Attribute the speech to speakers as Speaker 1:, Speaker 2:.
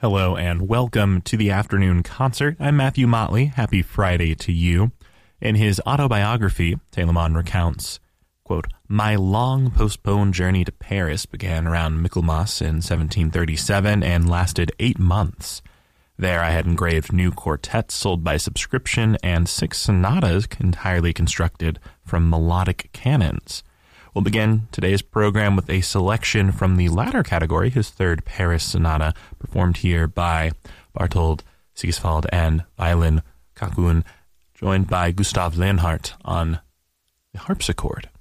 Speaker 1: Hello and welcome to the afternoon concert. I'm Matthew Motley. Happy Friday to you. In his autobiography, Telemann recounts, quote, "My long postponed journey to Paris began around Michaelmas in 1737 and lasted 8 months. There I had engraved new quartets sold by subscription and 6 sonatas entirely constructed from melodic canons. We'll begin today's program with a selection from the latter category, his third Paris sonata, performed here by Barthold Siegeswald and violin Kakun, joined by Gustav Leonhardt on the harpsichord.